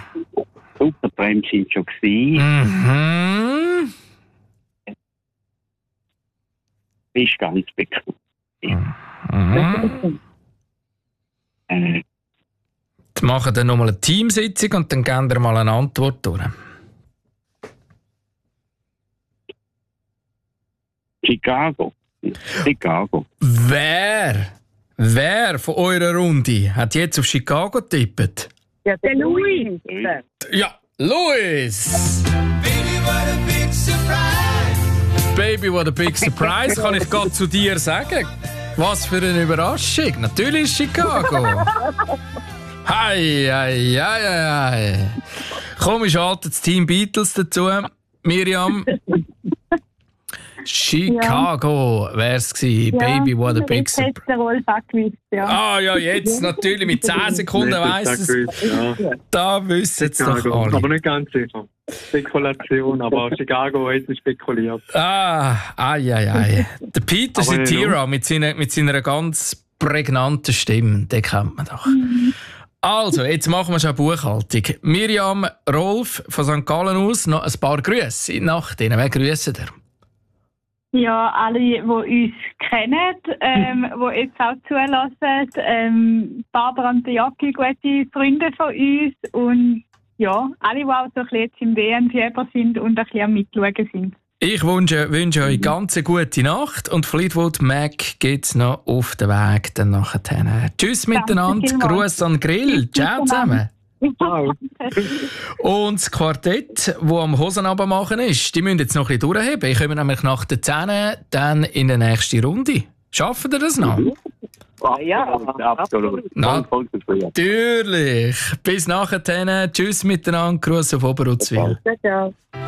Super Tramp sind schon gewesen. Ist ganz bekannt. Jetzt machen wir nochmal eine Teamsitzung und dann geben wir mal eine Antwort durch. Chicago. Wer von eurer Runde hat jetzt auf Chicago getippt? Ja, der Louis. Ja, Louis! Baby, what a big surprise, kann ich gerade zu dir sagen. Was für eine Überraschung. Natürlich Chicago. Hei. Komm, ich schalte das Team Beatles dazu. Miriam. Chicago wär's gewesen. Baby, what a big surprise. Ah ja, jetzt natürlich mit 10 Sekunden weiss es. Ja. Da wissen es doch alle. Aber nicht ganz sicher. Spekulation, aber Chicago hat spekuliert. Der Peter Cetera mit seiner ganz prägnanten Stimme, den kennt man doch. Also, jetzt machen wir schon Buchhaltung. Miriam, Rolf von St. Gallen aus, noch ein paar Grüße in Nacht. Wer grüßen ihr? Ja, alle, die uns kennen, die jetzt auch zulassen. Barbara und Jacki, gute Freunde von uns. Und ja, alle, die auch so ein bisschen jetzt im WM-Fieber sind und ein bisschen am Mitschauen sind. Ich wünsche euch ganz eine gute Nacht und Fleetwood Mac geht's noch auf den Weg dann nachher. Tschüss miteinander, Gruß an den Grill, ciao zusammen. Und das Quartett, das am Hosenabend machen ist, die müssen jetzt noch ein bisschen durchheben. Ich komme nämlich nach den 10 dann in die nächste Runde. Schaffen ihr das noch? Ja, absolut. Natürlich. Bis nachher. Tschüss miteinander. Gruß auf Oberuzwil. Ciao.